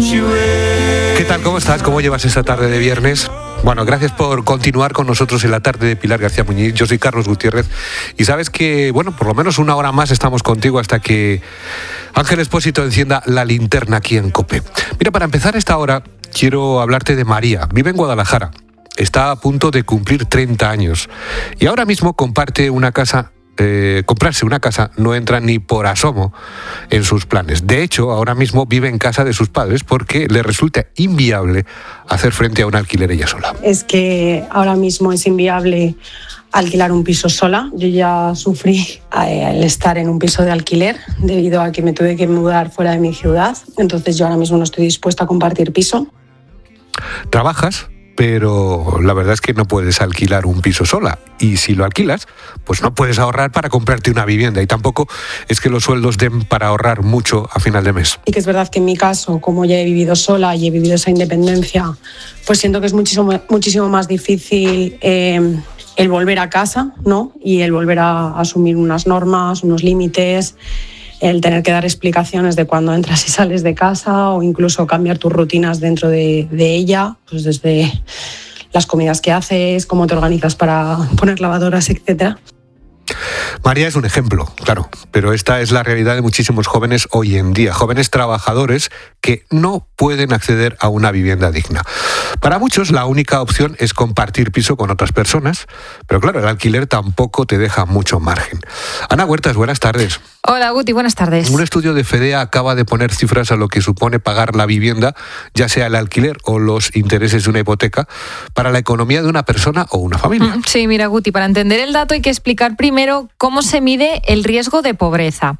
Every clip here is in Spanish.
¿Qué tal? ¿Cómo estás? ¿Cómo llevas esta tarde de viernes? Bueno, gracias por continuar con nosotros en la tarde de Pilar García Muñiz. Yo soy Carlos Gutiérrez y sabes que, bueno, por lo menos una hora más estamos contigo hasta que Ángel Expósito encienda la linterna aquí en COPE. Mira, para empezar esta hora quiero hablarte de María. Vive en Guadalajara. Está a punto de cumplir 30 años y ahora mismo comparte una casa. Comprarse una casa no entra ni por asomo en sus planes. De hecho, ahora mismo vive en casa de sus padres porque le resulta inviable hacer frente a un alquiler ella sola. Es que ahora mismo es inviable alquilar un piso sola. Yo ya sufrí al estar en un piso de alquiler debido a que me tuve que mudar fuera de mi ciudad. Entonces yo ahora mismo no estoy dispuesta a compartir piso. ¿Trabajas? Pero la verdad es que no puedes alquilar un piso sola. Y si lo alquilas, pues no puedes ahorrar para comprarte una vivienda. Y tampoco es que los sueldos den para ahorrar mucho a final de mes. Y que es verdad que en mi caso, como ya he vivido sola y he vivido esa independencia, pues siento que es muchísimo más difícil el volver a casa, ¿no? Y el volver a asumir unas normas, unos límites, el tener que dar explicaciones de cuándo entras y sales de casa o incluso cambiar tus rutinas dentro de ella, pues desde las comidas que haces, cómo te organizas para poner lavadoras, etcétera. María es un ejemplo, claro, pero esta es la realidad de muchísimos jóvenes hoy en día, jóvenes trabajadores que no pueden acceder a una vivienda digna. Para muchos la única opción es compartir piso con otras personas, pero claro, el alquiler tampoco te deja mucho margen. Ana Huertas, buenas tardes. Hola Guti, buenas tardes. Un estudio de FEDEA acaba de poner cifras a lo que supone pagar la vivienda, ya sea el alquiler o los intereses de una hipoteca, para la economía de una persona o una familia. Sí, mira Guti, para entender el dato hay que explicar primero cómo se mide el riesgo de pobreza.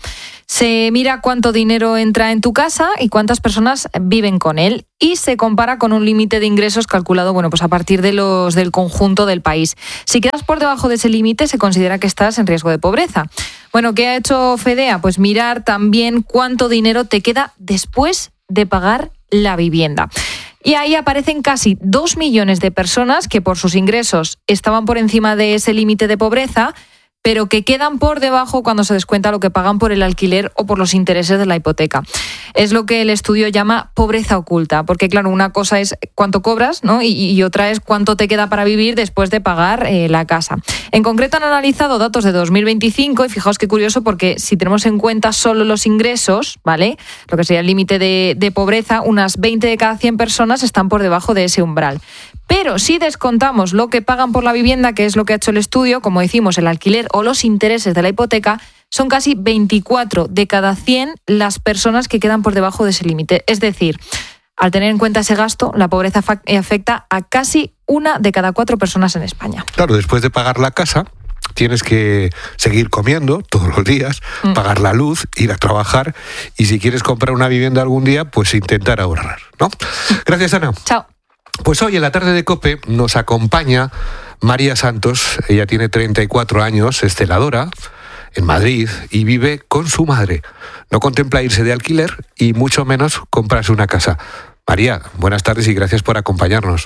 Se mira cuánto dinero entra en tu casa y cuántas personas viven con él y se compara con un límite de ingresos calculado, bueno, pues a partir de los del conjunto del país. Si quedas por debajo de ese límite se considera que estás en riesgo de pobreza. Bueno, ¿qué ha hecho FEDEA? Pues mirar también cuánto dinero te queda después de pagar la vivienda. Y ahí aparecen casi 2 millones de personas que por sus ingresos estaban por encima de ese límite de pobreza, pero que quedan por debajo cuando se descuenta lo que pagan por el alquiler o por los intereses de la hipoteca. Es lo que el estudio llama pobreza oculta, porque claro, una cosa es cuánto cobras, ¿no? y otra es cuánto te queda para vivir después de pagar la casa. En concreto han analizado datos de 2025 y fijaos qué curioso porque si tenemos en cuenta solo los ingresos, ¿vale? Lo que sería el límite de pobreza, unas 20 de cada 100 personas están por debajo de ese umbral. Pero si descontamos lo que pagan por la vivienda, que es lo que ha hecho el estudio, como decimos, el alquiler o los intereses de la hipoteca, son casi 24 de cada 100 las personas que quedan por debajo de ese límite. Es decir, al tener en cuenta ese gasto, la pobreza afecta a casi 1 de cada 4 personas en España. Claro, después de pagar la casa, tienes que seguir comiendo todos los días, pagar la luz, ir a trabajar y si quieres comprar una vivienda algún día, pues intentar ahorrar, ¿no? Gracias, Ana. Chao. Pues hoy en la tarde de COPE nos acompaña María Santos. Ella tiene 34 años, es celadora en Madrid y vive con su madre. No contempla irse de alquiler y mucho menos comprarse una casa. María, buenas tardes y gracias por acompañarnos.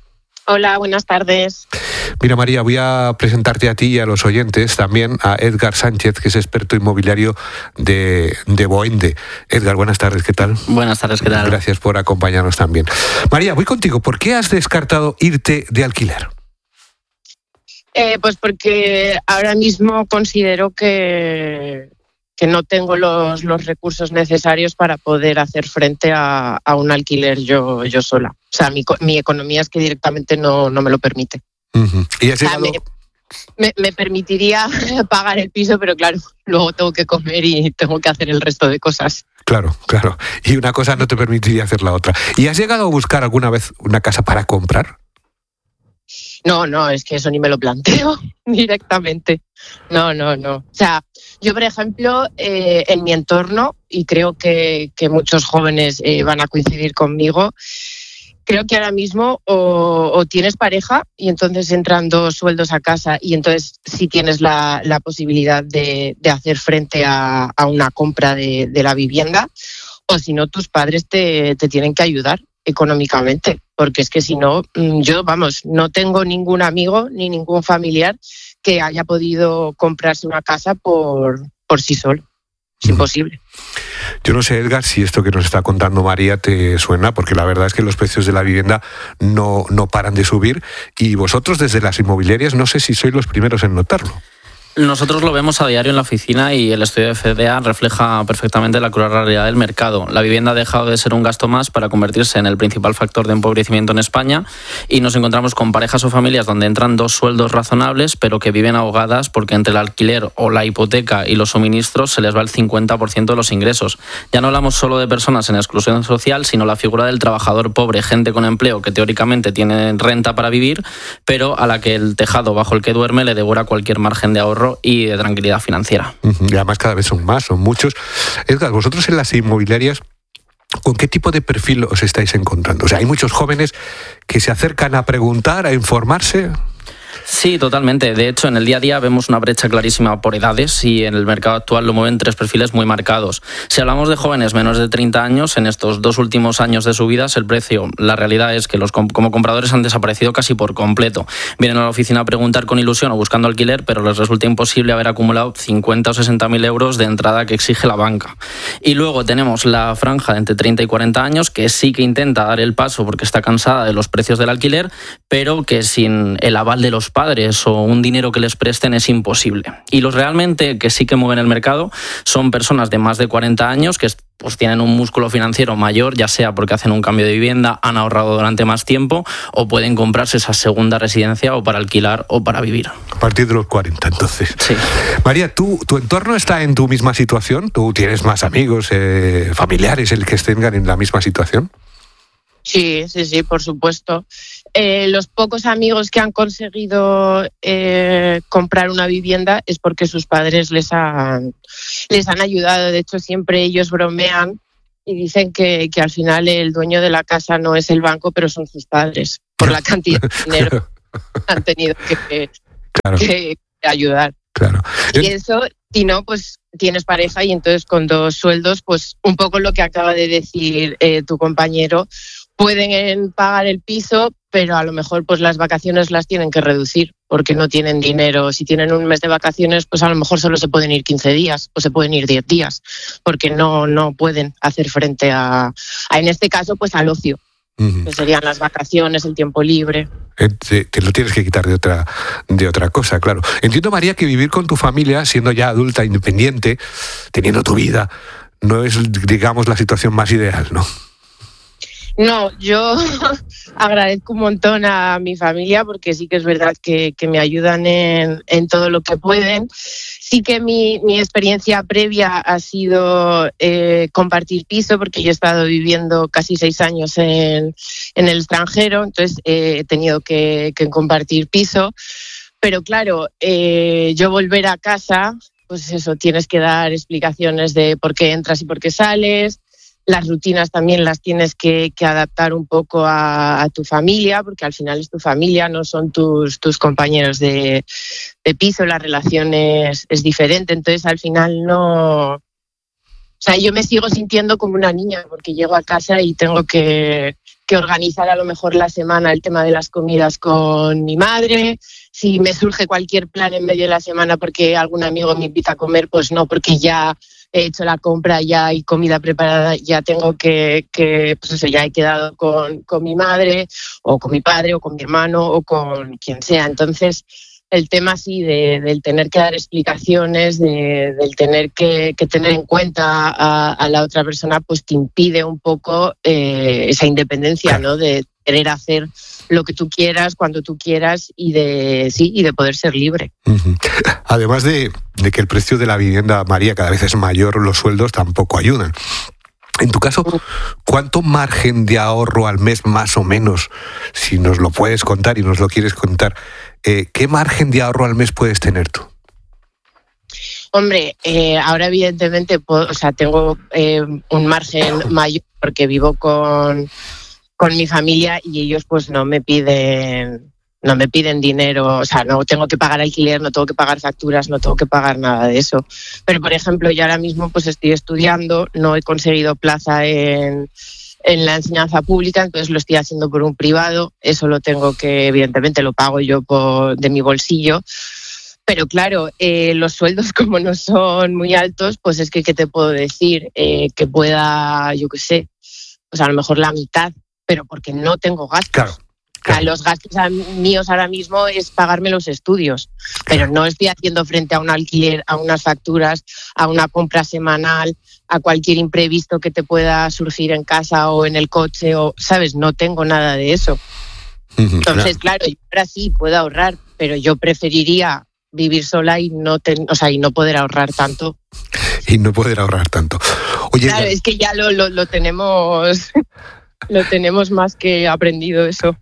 Hola, buenas tardes. Mira, María, voy a presentarte a ti y a los oyentes también a Edgar Sánchez, que es experto inmobiliario de Boende. Edgar, buenas tardes, ¿qué tal? Buenas tardes, ¿qué tal? Gracias por acompañarnos también. María, voy contigo. ¿Por qué has descartado irte de alquiler? Pues porque ahora mismo considero que no tengo los recursos necesarios para poder hacer frente a un alquiler yo sola. O sea, mi economía es que directamente no me lo permite. Uh-huh. ¿Y has llegado? Me permitiría pagar el piso, pero claro, luego tengo que comer y tengo que hacer el resto de cosas. Claro. Y una cosa no te permitiría hacer la otra. ¿Y has llegado a buscar alguna vez una casa para comprar? No, es que eso ni me lo planteo directamente. No. O sea, yo, por ejemplo, en mi entorno, y creo que muchos jóvenes van a coincidir conmigo, creo que ahora mismo o tienes pareja y entonces entran 2 sueldos a casa y entonces sí tienes la posibilidad de hacer frente a una compra de la vivienda, o si no, tus padres te tienen que ayudar económicamente, porque es que si no, yo, no tengo ningún amigo ni ningún familiar que haya podido comprarse una casa por sí solo. Es imposible. Yo no sé, Edgar, si esto que nos está contando María te suena, porque la verdad es que los precios de la vivienda no paran de subir y vosotros desde las inmobiliarias no sé si sois los primeros en notarlo. Nosotros lo vemos a diario en la oficina y el estudio de FDA refleja perfectamente la cruel realidad del mercado. La vivienda ha dejado de ser un gasto más para convertirse en el principal factor de empobrecimiento en España y nos encontramos con parejas o familias donde entran 2 sueldos razonables pero que viven ahogadas porque entre el alquiler o la hipoteca y los suministros se les va el 50% de los ingresos. Ya no hablamos solo de personas en exclusión social, sino la figura del trabajador pobre, gente con empleo que teóricamente tiene renta para vivir, pero a la que el tejado bajo el que duerme le devora cualquier margen de ahorro y de tranquilidad financiera. Y además cada vez son muchos. Edgar, vosotros en las inmobiliarias, ¿con qué tipo de perfil os estáis encontrando? O sea, hay muchos jóvenes que se acercan a preguntar, a informarse. Sí, totalmente. De hecho, en el día a día vemos una brecha clarísima por edades y en el mercado actual lo mueven 3 perfiles muy marcados. Si hablamos de jóvenes menores de 30 años, en estos 2 últimos años de su vida, el precio, la realidad es que los como compradores han desaparecido casi por completo. Vienen a la oficina a preguntar con ilusión o buscando alquiler, pero les resulta imposible haber acumulado 50 o 60.000 euros de entrada que exige la banca. Y luego tenemos la franja de entre 30 y 40 años que sí que intenta dar el paso porque está cansada de los precios del alquiler, pero que sin el aval de los padres o un dinero que les presten es imposible. Y los realmente que sí que mueven el mercado son personas de más de 40 años que pues tienen un músculo financiero mayor, ya sea porque hacen un cambio de vivienda, han ahorrado durante más tiempo o pueden comprarse esa segunda residencia o para alquilar o para vivir. A partir de los 40, entonces. Sí. María, ¿tu entorno está en tu misma situación? ¿Tú tienes más amigos, familiares, el que estén en la misma situación? Sí, por supuesto. Los pocos amigos que han conseguido comprar una vivienda es porque sus padres les han ayudado. De hecho, siempre ellos bromean y dicen que al final el dueño de la casa no es el banco, pero son sus padres, por la cantidad de dinero que han tenido que ayudar. Claro. Y eso, si no, pues tienes pareja y entonces con 2 sueldos, pues un poco lo que acaba de decir tu compañero, pueden pagar el piso, pero a lo mejor pues las vacaciones las tienen que reducir porque no tienen dinero. Si tienen un mes de vacaciones, pues a lo mejor solo se pueden ir 15 días o se pueden ir 10 días porque no pueden hacer frente a en este caso, pues al ocio, que serían las vacaciones, el tiempo libre. Te lo tienes que quitar de otra cosa, claro. Entiendo, María, que vivir con tu familia, siendo ya adulta, independiente, teniendo tu vida, no es, digamos, la situación más ideal, ¿no? No, yo agradezco un montón a mi familia porque sí que es verdad que me ayudan en todo lo que pueden. Sí que mi experiencia previa ha sido compartir piso porque yo he estado viviendo casi 6 años en el extranjero, entonces he tenido que compartir piso. Pero claro, yo volver a casa, pues eso, tienes que dar explicaciones de por qué entras y por qué sales. Las rutinas también las tienes que adaptar un poco a tu familia, porque al final es tu familia, no son tus compañeros de piso, la relación es diferente, entonces al final no... O sea, yo me sigo sintiendo como una niña, porque llego a casa y tengo que organizar a lo mejor la semana el tema de las comidas con mi madre. Si me surge cualquier plan en medio de la semana porque algún amigo me invita a comer, pues no, porque ya he hecho la compra, ya hay comida preparada, ya tengo que pues eso, ya he quedado con mi madre o con mi padre o con mi hermano o con quien sea. Entonces, el tema sí del tener que dar explicaciones, del tener que tener en cuenta a la otra persona, pues te impide un poco esa independencia, ¿no? De querer hacer lo que tú quieras, cuando tú quieras y de poder ser libre. Además de que el precio de la vivienda, María, cada vez es mayor, los sueldos tampoco ayudan. En tu caso, ¿cuánto margen de ahorro al mes más o menos, si nos lo puedes contar y nos lo quieres contar, qué margen de ahorro al mes puedes tener tú? Hombre, ahora evidentemente tengo un margen mayor porque vivo con mi familia y ellos pues no me piden dinero, o sea, no tengo que pagar alquiler, no tengo que pagar facturas, no tengo que pagar nada de eso. Pero, por ejemplo, yo ahora mismo pues estoy estudiando, no he conseguido plaza en la enseñanza pública, entonces lo estoy haciendo por un privado, eso lo tengo que, evidentemente, lo pago yo de mi bolsillo. Pero claro, los sueldos como no son muy altos, pues es que, ¿qué te puedo decir? Que pueda, yo qué sé, pues a lo mejor la mitad, pero porque no tengo gastos. Claro. O sea, los gastos míos ahora mismo es pagarme los estudios, pero no estoy haciendo frente a un alquiler, a unas facturas, a una compra semanal, a cualquier imprevisto que te pueda surgir en casa o en el coche, o, ¿sabes? No tengo nada de eso. Entonces, claro, yo ahora sí puedo ahorrar, pero yo preferiría vivir sola y no poder ahorrar tanto. Y no poder ahorrar tanto. Oye, claro, es que ya lo tenemos lo tenemos más que aprendido eso.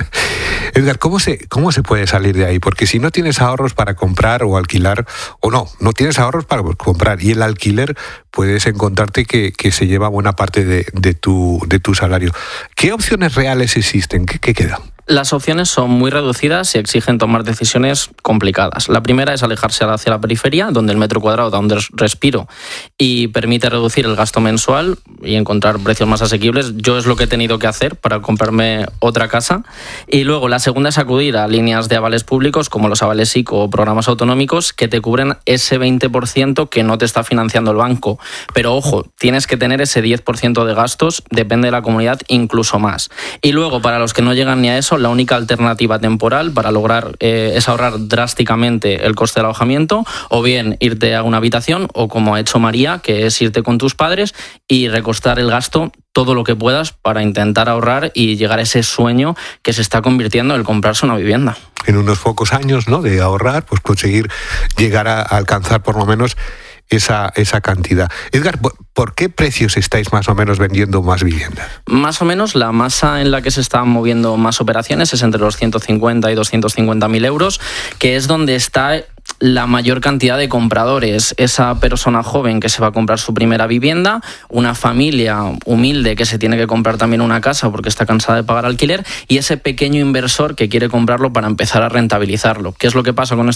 Edgar, ¿cómo se puede salir de ahí? Porque si no tienes ahorros para comprar o alquilar, o no tienes ahorros para comprar, y el alquiler puedes encontrarte que se lleva buena parte de tu salario. ¿Qué opciones reales existen? ¿Qué queda? Las opciones son muy reducidas y exigen tomar decisiones complicadas. La primera es alejarse hacia la periferia, donde el metro cuadrado da un respiro y permite reducir el gasto mensual y encontrar precios más asequibles. Yo es lo que he tenido que hacer para comprarme otra casa. Y luego la segunda es acudir a líneas de avales públicos como los avales ICO o programas autonómicos que te cubren ese 20% que no te está financiando el banco. Pero ojo, tienes que tener ese 10% de gastos, depende de la comunidad, incluso más. Y luego, para los que no llegan ni a eso, la única alternativa temporal para lograr es ahorrar drásticamente el coste del alojamiento, o bien irte a una habitación, o como ha hecho María, que es irte con tus padres y recostar el gasto todo lo que puedas para intentar ahorrar y llegar a ese sueño que se está convirtiendo en el comprarse una vivienda. En unos pocos años, ¿no?, de ahorrar, pues conseguir llegar a alcanzar por lo menos esa cantidad. Edgar, ¿por qué precios estáis más o menos vendiendo más viviendas? Más o menos la masa en la que se están moviendo más operaciones es entre los 150 y 250.000 euros, que es donde está la mayor cantidad de compradores. Esa persona joven que se va a comprar su primera vivienda, una familia humilde que se tiene que comprar también una casa porque está cansada de pagar alquiler, y ese pequeño inversor que quiere comprarlo para empezar a rentabilizarlo. ¿Qué es lo que pasa con estos